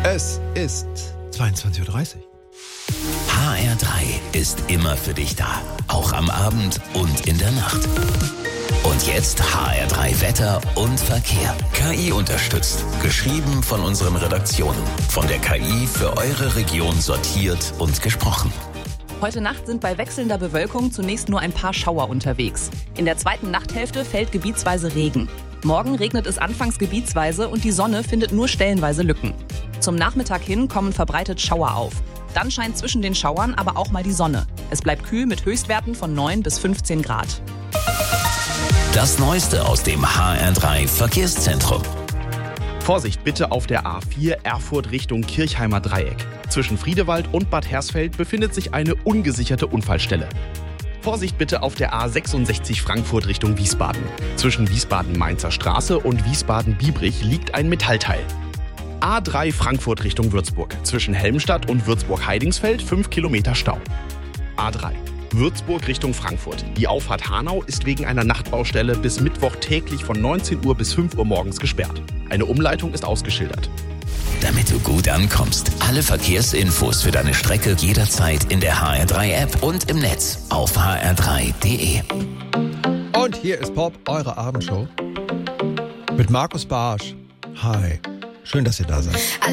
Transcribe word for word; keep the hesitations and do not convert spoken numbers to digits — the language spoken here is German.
Es ist zweiundzwanzig Uhr dreißig. H R drei ist immer für dich da. Auch am Abend und in der Nacht. Und jetzt H R drei Wetter und Verkehr. K I unterstützt. Geschrieben von unseren Redaktionen. Von der K I für eure Region sortiert und gesprochen. Heute Nacht sind bei wechselnder Bewölkung zunächst nur ein paar Schauer unterwegs. In der zweiten Nachthälfte fällt gebietsweise Regen. Morgen regnet es anfangs gebietsweise und die Sonne findet nur stellenweise Lücken. Zum Nachmittag hin kommen verbreitet Schauer auf. Dann scheint zwischen den Schauern aber auch mal die Sonne. Es bleibt kühl mit Höchstwerten von neun bis fünfzehn Grad. Das Neueste aus dem H R drei Verkehrszentrum. Vorsicht bitte auf der A vier Erfurt Richtung Kirchheimer Dreieck. Zwischen Friedewald und Bad Hersfeld befindet sich eine ungesicherte Unfallstelle. Vorsicht bitte auf der A sechsundsechzig Frankfurt Richtung Wiesbaden. Zwischen Wiesbaden-Mainzer Straße und Wiesbaden-Biebrich liegt ein Metallteil. A drei Frankfurt Richtung Würzburg. Zwischen Helmstadt und Würzburg-Heidingsfeld fünf Kilometer Stau. A drei Würzburg Richtung Frankfurt. Die Auffahrt Hanau ist wegen einer Nachtbaustelle bis Mittwoch täglich von neunzehn Uhr bis fünf Uhr morgens gesperrt. Eine Umleitung ist ausgeschildert. Damit du gut ankommst. Alle Verkehrsinfos für deine Strecke jederzeit in der H R drei App und im Netz auf h r drei punkt d e. Und hier ist Pop, eure Abendshow. Mit Markus Barsch. Hi. Schön, dass ihr da seid.